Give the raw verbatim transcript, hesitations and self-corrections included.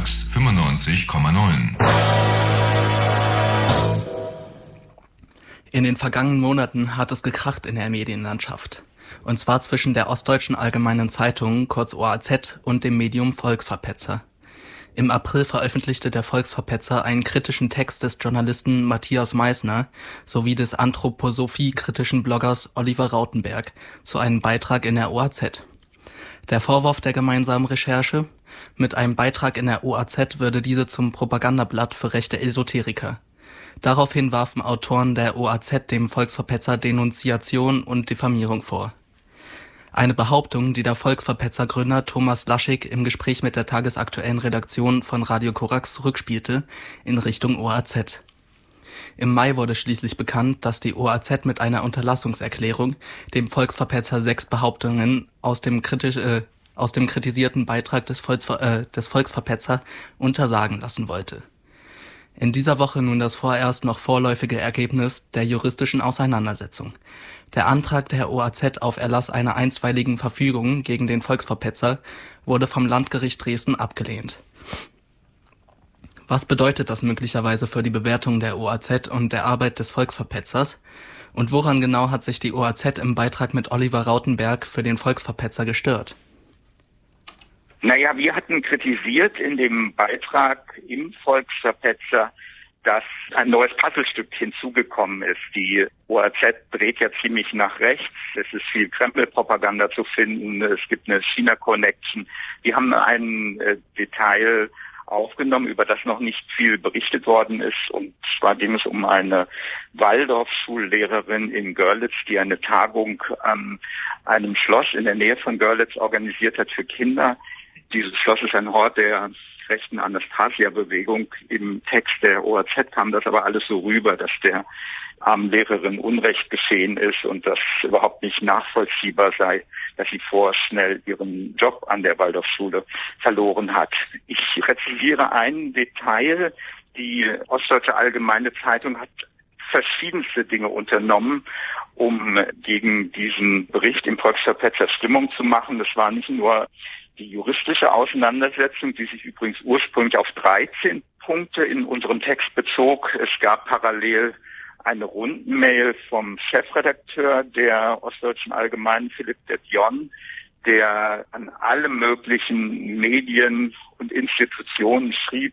Korax fünfundneunzig Komma neun. In den vergangenen Monaten hat es gekracht in der Medienlandschaft. Und zwar zwischen der Ostdeutschen Allgemeinen Zeitung, kurz O A Z, und dem Medium Volksverpetzer. Im April veröffentlichte der Volksverpetzer einen kritischen Text des Journalisten Matthias Meissner sowie des anthroposophie-kritischen Bloggers Oliver Rautenberg zu einem Beitrag in der O A Z. Der Vorwurf der gemeinsamen Recherche: Mit einem Beitrag in der O A Z würde diese zum Propagandablatt für rechte Esoteriker. Daraufhin warfen Autoren der O A Z dem Volksverpetzer Denunziation und Diffamierung vor. Eine Behauptung, die der Volksverpetzer-Gründer Thomas Laschig im Gespräch mit der tagesaktuellen Redaktion von Radio Korax zurückspielte in Richtung O A Z. Im Mai wurde schließlich bekannt, dass die O A Z mit einer Unterlassungserklärung dem Volksverpetzer sechs Behauptungen aus dem, kritisch, äh, aus dem kritisierten Beitrag des, Volksver äh, des Volksverpetzer untersagen lassen wollte. In dieser Woche nun das vorerst noch vorläufige Ergebnis der juristischen Auseinandersetzung. Der Antrag der O A Z auf Erlass einer einstweiligen Verfügung gegen den Volksverpetzer wurde vom Landgericht Dresden abgelehnt. Was bedeutet das möglicherweise für die Bewertung der O A Z und der Arbeit des Volksverpetzers? Und woran genau hat sich die O A Z im Beitrag mit Oliver Rautenberg für den Volksverpetzer gestört? Naja, wir hatten kritisiert in dem Beitrag im Volksverpetzer, dass ein neues Puzzlestück hinzugekommen ist. Die O A Z dreht ja ziemlich nach rechts. Es ist viel Kreml-Propaganda zu finden. Es gibt eine China-Connection. Wir haben ein äh, Detail aufgenommen, über das noch nicht viel berichtet worden ist. Und zwar ging es um eine Waldorfschullehrerin in Görlitz, die eine Tagung an einem Schloss in der Nähe von Görlitz organisiert hat für Kinder. Dieses Schloss ist ein Hort der rechten Anastasia-Bewegung. Im Text der O A Z kam das aber alles so rüber, dass der armen Lehrerin Unrecht geschehen ist und das überhaupt nicht nachvollziehbar sei, dass sie vorschnell ihren Job an der Waldorfschule verloren hat. Ich präzisiere ein Detail. Die Ostdeutsche Allgemeine Zeitung hat verschiedenste Dinge unternommen, um gegen diesen Bericht im Volksverpetzer Stimmung zu machen. Das war nicht nur die juristische Auseinandersetzung, die sich übrigens ursprünglich auf dreizehn Punkte in unserem Text bezog. Es gab parallel eine Rundmail vom Chefredakteur der Ostdeutschen Allgemeinen, Philipp de Dion, der an alle möglichen Medien und Institutionen schrieb,